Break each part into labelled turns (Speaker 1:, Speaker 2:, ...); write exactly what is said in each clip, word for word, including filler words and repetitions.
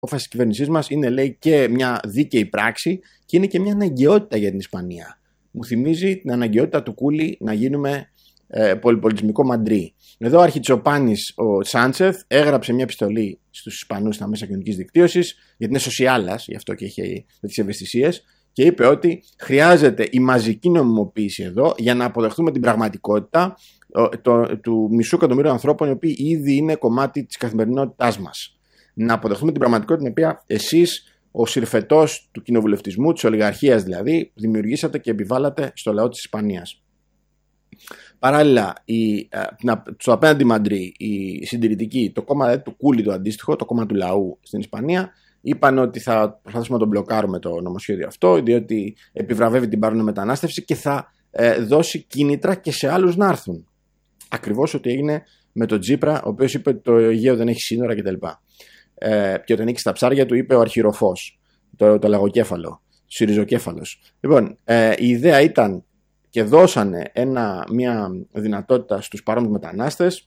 Speaker 1: απόφαση της κυβέρνησής μας είναι, λέει, και μια δίκαιη πράξη και είναι και μια αναγκαιότητα για την Ισπανία. Μου θυμίζει την αναγκαιότητα του Κούλι να γίνουμε ε, πολυπολιτισμικό Μαντρί. Εδώ αρχιτσοπάνης ο Σάντσεθ έγραψε μια επιστολή στους Ισπανούς στα μέσα κοινωνικής δικτύωσης, γιατί είναι σοσιάλας, γι' αυτό και έχει τις ευαισθησίες, και είπε ότι χρειάζεται η μαζική νομιμοποίηση εδώ για να αποδεχτούμε την πραγματικότητα το, το, του μισού εκατομμύριου ανθρώπων οι οποίοι ήδη είναι κομμάτι της καθημερινότητάς μας. Να αποδεχτούμε την πραγματικότητα την οποία εσείς, ο συρφετός του κοινοβουλευτισμού, της ολιγαρχίας δηλαδή, δημιουργήσατε και επιβάλλατε στο λαό της Ισπανίας. Παράλληλα, η, στο απέναντι Μαντρί, οι συντηρητικοί, το κόμμα δηλαδή, του Κούλι, το αντίστοιχο, το κόμμα του λαού στην Ισπανία, είπαν ότι θα προσπαθήσουμε να τον μπλοκάρουμε το νομοσχέδιο αυτό, διότι επιβραβεύει την παράνομη μετανάστευση και θα ε, δώσει κίνητρα και σε άλλους να έρθουν. Ακριβώς ό,τι έγινε με τον Τσίπρα, ο οποίος είπε ότι το Αιγαίο δεν έχει σύνορα κτλ. Ε, και όταν νίκησε στα ψάρια του, είπε ο αρχιροφός, το, το λαγοκέφαλο, ο συριζοκέφαλος. Λοιπόν, ε, η ιδέα ήταν και δώσανε ένα, μια δυνατότητα στους παράνομους μετανάστες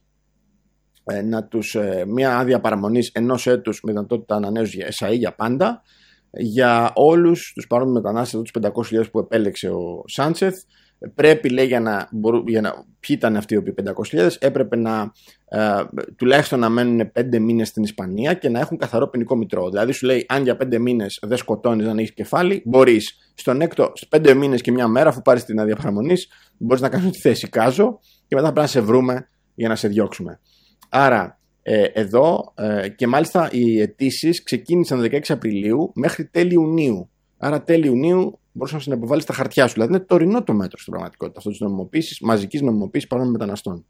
Speaker 1: ε, να τους, ε, μια άδεια παραμονής ενός έτους με δυνατότητα ανανέωσης για ΕΣΑΗ για πάντα για όλους τους παράνομους μετανάστες, τους πεντακόσιες χιλιάδες που επέλεξε ο Σάντσεθ. Πρέπει, λέει, για να, για να ποιοι ήταν αυτοί οι οποίοι πεντακόσιες χιλιάδες, έπρεπε να ε, τουλάχιστον να μένουν πέντε μήνες στην Ισπανία και να έχουν καθαρό ποινικό μητρό. Δηλαδή, σου λέει, αν για πέντε μήνες δεν σκοτώνεις, δεν έχεις κεφάλι, μπορείς στον έκτο, στους πέντε μήνες και μια μέρα, αφού πάρεις την άδεια παραμονής, μπορείς να κάνεις τη θέση κάζο και μετά πρέπει να σε βρούμε για να σε διώξουμε. Άρα, ε, εδώ ε, και μάλιστα οι αιτήσεις ξεκίνησαν δεκαέξι Απριλίου μέχρι τέλη Ιουνίου. Άρα, τέλη Ιουνίου μπορούσε να συνεποβάλει στα χαρτιά σου. Δηλαδή, είναι τωρινό το μέτρο στην πραγματικότητα αυτό τη νομιμοποίηση, μαζική νομιμοποίηση παράνομων μεταναστών.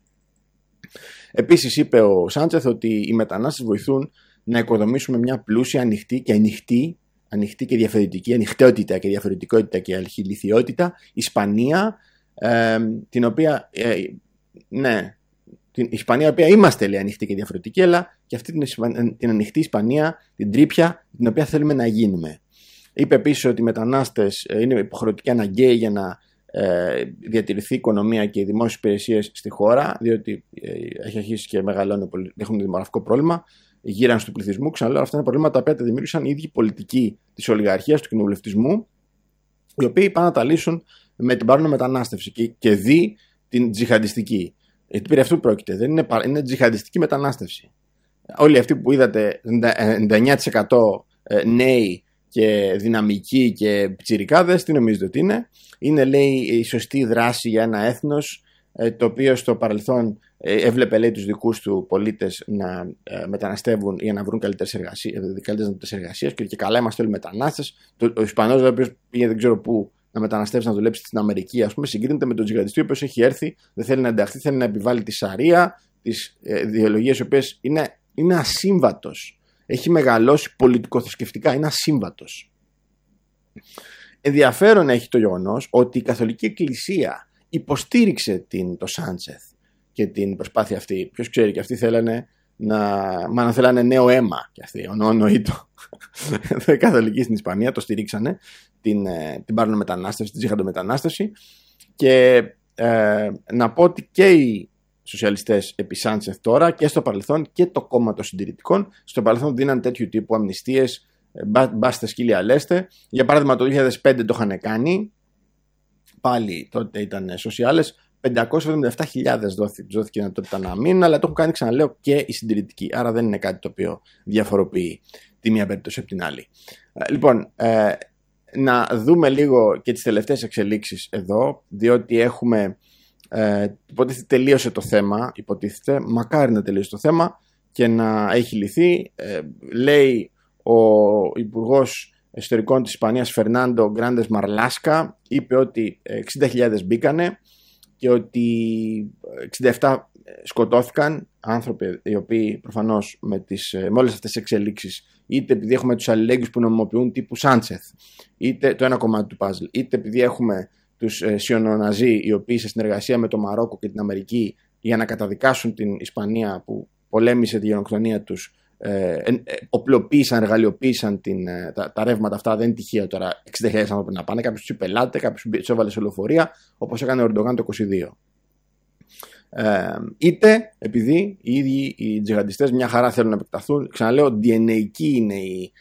Speaker 1: Επίσης, είπε ο Σάντσεθ ότι οι μετανάστες βοηθούν να οικοδομήσουμε μια πλούσια, ανοιχτή και ανοιχτή, ανοιχτή και διαφορετική, ανοιχτότητα και διαφορετικότητα και αλχηλιθιότητα Ισπανία, ε, την οποία, ε, ναι, την Ισπανία, η οποία είμαστε, λέει, ανοιχτή και διαφορετική, αλλά και αυτή την, την ανοιχτή Ισπανία, την τρίπια, την οποία θέλουμε να γίνουμε. Είπε επίσης ότι οι μετανάστες είναι υποχρεωτικοί αναγκαίοι για να ε, διατηρηθεί η οικονομία και οι δημόσιες υπηρεσίες στη χώρα, διότι ε, έχει αρχίσει και μεγαλώνει, έχουν δημογραφικό πρόβλημα, γύρανση του πληθυσμού. Ξαναλέω, αυτά είναι προβλήματα τα οποία τα δημιούργησαν οι ίδιοι πολιτικοί της ολιγαρχίας, του κοινοβουλευτισμού, οι οποίοι πάνε να τα λύσουν με την παράνομη μετανάστευση και, και δι την τζιχαντιστική. Γιατί περί αυτού πρόκειται, δεν είναι, είναι τζιχαντιστική μετανάστευση. Όλοι αυτοί που είδατε, ενενήντα εννέα τοις εκατό νέοι και δυναμικοί και πιτσιρικάδες, τι νομίζετε ότι είναι? Είναι, λέει, η σωστή δράση για ένα έθνος το οποίο στο παρελθόν έβλεπε, λέει, τους δικούς του πολίτες να μεταναστεύουν για να βρουν καλύτερες εργασίες και, και καλά είμαστε όλοι μετανάστες. Ο Ισπανός, ο οποίος πήγε δεν ξέρω πού να μεταναστεύσει, να δουλέψει στην Αμερική, ας πούμε, συγκρίνεται με τον τζιχαντιστή, ο οποίος έχει έρθει, δεν θέλει να ενταχθεί, θέλει να επιβάλλει τη Σαρία, τις ιδεολογίες οι οποίες είναι, είναι ασύμβατος. Έχει μεγαλώσει πολιτικοθρησκευτικά, είναι ασύμβατος. Ενδιαφέρον έχει το γεγονός ότι η Καθολική Εκκλησία υποστήριξε την, το Σάντσεθ και την προσπάθεια αυτή. Ποιος ξέρει, και αυτοί θέλανε να, μάλλον θέλανε νέο αίμα, και αυτοί, ο νοήτο. Οι Καθολικοί στην Ισπανία το στηρίξανε, την, την παράνομη μετανάστευση, την τζιχαντομετανάστευση, και ε, να πω ότι και οι σοσιαλιστές επί Σάντσεθ τώρα και στο παρελθόν και το κόμμα των συντηρητικών στο παρελθόν δίναν τέτοιου τύπου αμνηστίες, μπάστε σκύλια λέστε. Για παράδειγμα, το δύο χιλιάδες πέντε το είχαν κάνει, πάλι τότε ήταν σοσιάλες, πεντακόσιες εβδομήντα επτά χιλιάδες δόθηκε δυνατότητα να μείνουν, αλλά το έχουν κάνει, ξαναλέω, και οι συντηρητικοί. Άρα δεν είναι κάτι το οποίο διαφοροποιεί τη μία περίπτωση από την άλλη. Λοιπόν, ε, να δούμε λίγο και τις τελευταίες εξελίξεις εδώ, διότι έχουμε. Ε, υποτίθεται τελείωσε το θέμα, υποτίθεται, μακάρι να τελείωσε το θέμα και να έχει λυθεί. Ε, λέει ο Υπουργός Εσωτερικών της Ισπανίας, Φερνάντο Γκράντες Μαρλάσκα, είπε ότι εξήντα χιλιάδες μπήκανε και ότι εξήντα επτά σκοτώθηκαν άνθρωποι, οι οποίοι προφανώς με, τις, με όλες αυτές τις εξελίξεις, είτε επειδή έχουμε τους αλληλέγγυους που νομιμοποιούν τύπου Σάντσεθ, είτε το ένα κομμάτι του παζλ, είτε επειδή έχουμε τους ε, σιωνοναζί, οι οποίοι σε συνεργασία με το Μαρόκο και την Αμερική για να καταδικάσουν την Ισπανία που πολέμησε τη γενοκτονία τους, ε, ε, οπλοποίησαν, εργαλειοποίησαν την, ε, τα, τα ρεύματα αυτά. Δεν είναι τυχαίο τώρα εξήντα χιλιάδες άνθρωποι να πάνε, κάποιος τους πελάτε, κάποιος τους έβαλε σε λεωφορεία, όπως έκανε ο Ερντογάν το είκοσι δύο. Ε, είτε επειδή οι ίδιοι οι τζιχαντιστές μια χαρά θέλουν να επεκταθούν. Ξαναλέω, ντι εν έι είναι η